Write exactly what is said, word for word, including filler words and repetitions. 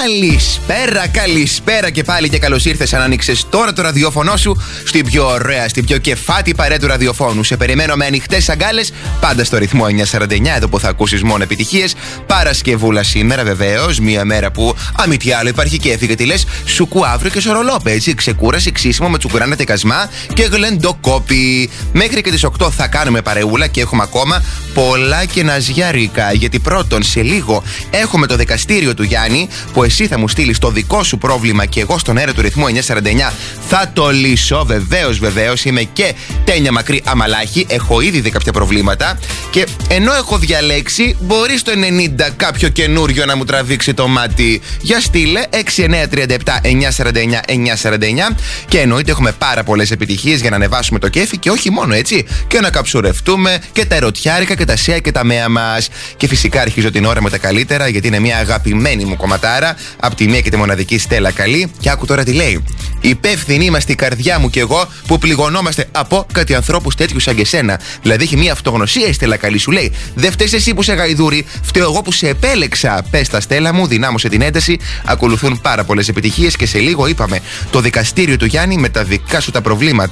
Καλησπέρα, καλησπέρα και πάλι και καλώς ήρθες αν άνοιξες τώρα το ραδιόφωνο σου στην πιο ωραία, στην πιο κεφάτη παρέα του ραδιοφώνου. Σε περιμένω με ανοιχτές αγκάλες, πάντα στο ρυθμό εννιακόσια σαράντα εννιά, εδώ που θα ακούσεις μόνο επιτυχίες. Παρασκευούλα σήμερα βεβαίως, μια μέρα που αμή τι άλλο υπάρχει κέφι, γιατί λες σουκού αύριο και σορολόπε, έτσι. Ξεκούραση, ξύσιμο με τσουκουράνα τεκασμά και γλεντοκόπι. Μέχρι και τις οκτώ θα κάνουμε παρεούλα και έχουμε ακόμα πολλά κεναζιάρικα. Γιατί πρώτον, σε λίγο έχουμε το δικαστήριο του Γιάννη, που εσύ θα μου στείλεις το δικό σου πρόβλημα και εγώ στον αέρα του ρυθμού εννιακόσια σαράντα εννιά θα το λύσω. Βεβαίως, βεβαίως, είμαι και τένια μακρύ αμαλάχη. Έχω ήδη δει κάποια προβλήματα και ενώ έχω διαλέξει, μπορεί στο ενενήντα κάποιο καινούριο να μου τραβήξει το μάτι. Για στείλε έξι εννιά τρία επτά εννιακόσια σαράντα εννιά εννιακόσια σαράντα εννιά και εννοείται έχουμε πάρα πολλές επιτυχίες για να ανεβάσουμε το κέφι και όχι μόνο έτσι, και να καψουρευτούμε και τα ερωτιάρικα και τα σέα και τα μέα μας. Και φυσικά αρχίζω την ώρα με τα καλύτερα, γιατί είναι μια αγαπημένη μου κομματάρα από τη μία και τη μοναδική Στέλλα Καλή. Και άκου τώρα τι λέει. Υπεύθυνοι είμαστε η καρδιά μου και εγώ που πληγωνόμαστε από κάτι ανθρώπους τέτοιους σαν και σένα. Δηλαδή έχει μια αυτογνωσία η Στέλλα Καλή, σου λέει. Δεν φταίς εσύ που σε γαϊδούρη, φταίω εγώ που σε επέλεξα. Πες τα, Στέλλα μου, δυνάμωσε την ένταση. Ακολουθούν πάρα πολλές επιτυχίες και σε λίγο είπαμε το δικαστήριο του Γιάννη με τα δικά σου τα προβλήματα.